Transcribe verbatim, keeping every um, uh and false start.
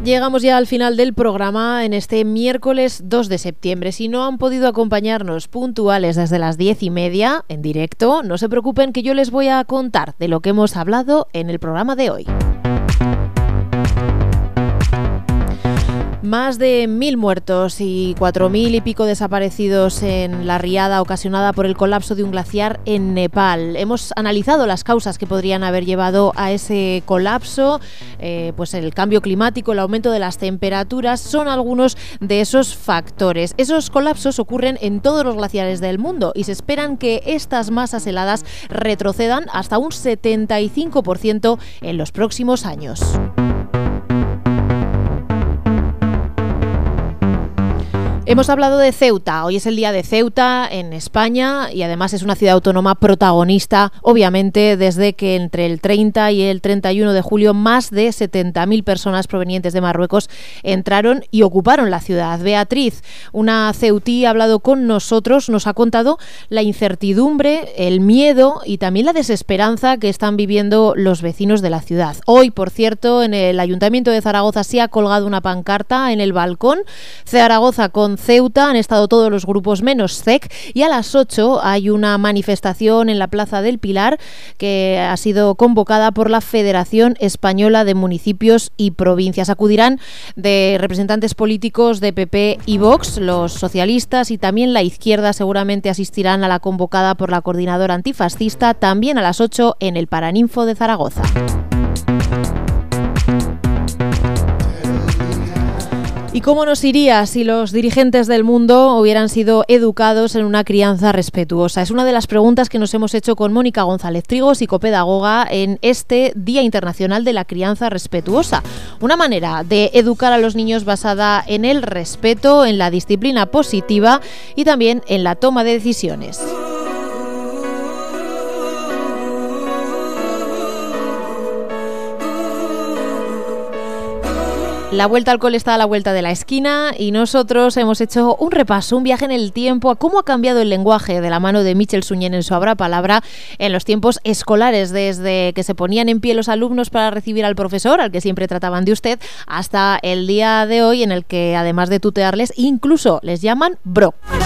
Llegamos ya al final del programa en este miércoles dos de septiembre. Si no han podido acompañarnos puntuales desde las diez y media en directo, no se preocupen que yo les voy a contar de lo que hemos hablado en el programa de hoy. Más de mil muertos y cuatro mil y pico desaparecidos en la riada ocasionada por el colapso de un glaciar en Nepal. Hemos analizado las causas que podrían haber llevado a ese colapso, eh, pues el cambio climático, el aumento de las temperaturas, son algunos de esos factores. Esos colapsos ocurren en todos los glaciares del mundo y se esperan que estas masas heladas retrocedan hasta un setenta y cinco por ciento en los próximos años. Hemos hablado de Ceuta. Hoy es el día de Ceuta en España y además es una ciudad autónoma protagonista, obviamente, desde que entre el treinta y el treinta y uno de julio más de setenta mil personas provenientes de Marruecos entraron y ocuparon la ciudad. Beatriz, una ceutí, ha hablado con nosotros, nos ha contado la incertidumbre, el miedo y también la desesperanza que están viviendo los vecinos de la ciudad. Hoy, por cierto, en el Ayuntamiento de Zaragoza se ha colgado una pancarta en el balcón. Zaragoza con Ceuta, han estado todos los grupos menos C E C, y a las ocho hay una manifestación en la Plaza del Pilar que ha sido convocada por la Federación Española de Municipios y Provincias. Acudirán de representantes políticos de P P y Vox, los socialistas y también la izquierda seguramente asistirán a la convocada por la coordinadora antifascista, también a las ocho en el Paraninfo de Zaragoza. ¿Y cómo nos iría si los dirigentes del mundo hubieran sido educados en una crianza respetuosa? Es una de las preguntas que nos hemos hecho con Mónica González Trigo, psicopedagoga, en este Día Internacional de la Crianza Respetuosa. Una manera de educar a los niños basada en el respeto, en la disciplina positiva y también en la toma de decisiones. La vuelta al cole está a la vuelta de la esquina y nosotros hemos hecho un repaso, un viaje en el tiempo a cómo ha cambiado el lenguaje de la mano de Michel Suñén en su Abra Palabra en los tiempos escolares, desde que se ponían en pie los alumnos para recibir al profesor, al que siempre trataban de usted, hasta el día de hoy en el que, además de tutearles, incluso les llaman bro.